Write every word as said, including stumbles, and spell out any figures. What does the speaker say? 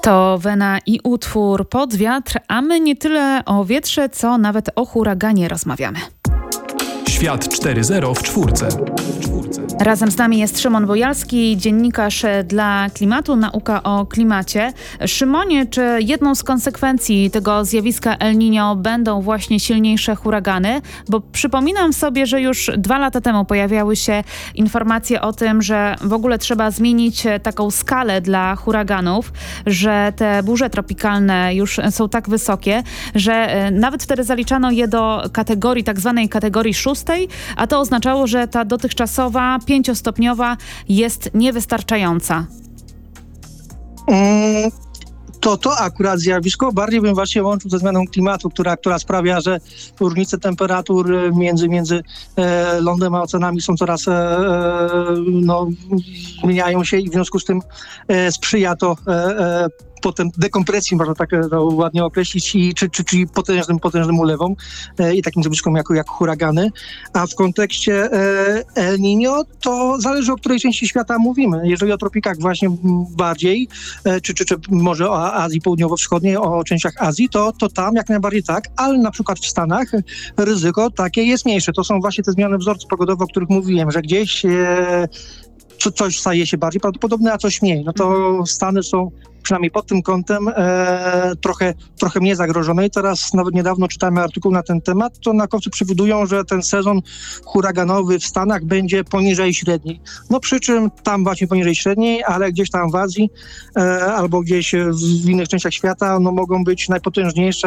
To Wena i utwór Pod wiatr, a my nie tyle o wietrze, co nawet o huraganie rozmawiamy. Świat cztery zero w czwórce. Razem z nami jest Szymon Bojalski, dziennikarz dla Klimatu, Nauka o klimacie. Szymonie, czy jedną z konsekwencji tego zjawiska El Niño będą właśnie silniejsze huragany? Bo przypominam sobie, że już dwa lata temu pojawiały się informacje o tym, że w ogóle trzeba zmienić taką skalę dla huraganów, że te burze tropikalne już są tak wysokie, że nawet wtedy zaliczano je do kategorii, tak zwanej kategorii szóstej, a to oznaczało, że ta dotychczasowa pięciostopniowa jest niewystarczająca. Mm, to to akurat zjawisko bardziej bym właśnie łączył ze zmianą klimatu, która, która sprawia, że różnice temperatur między, między e, lądem a oceanami są coraz e, no, zmieniają się i w związku z tym e, sprzyja to e, e, potem dekompresji, można tak to ładnie określić, i, czy, czy, czyli potężnym, potężnym ulewom e, i takim zjawiskom jak, jak huragany. A w kontekście e, El Niño to zależy, o której części świata mówimy. Jeżeli o tropikach właśnie bardziej, e, czy, czy, czy może o Azji Południowo-Wschodniej, o częściach Azji, to, to tam jak najbardziej tak, ale na przykład w Stanach ryzyko takie jest mniejsze. To są właśnie te zmiany wzorców pogodowych, o których mówiłem, że gdzieś e, co, coś staje się bardziej prawdopodobne, a coś mniej. No to Stany są przynajmniej pod tym kątem e, trochę, trochę mniej zagrożone. I teraz nawet niedawno czytałem artykuł na ten temat, to naukowcy przewidują, że ten sezon huraganowy w Stanach będzie poniżej średniej. No przy czym tam właśnie poniżej średniej, ale gdzieś tam w Azji e, albo gdzieś w innych częściach świata no mogą być najpotężniejsze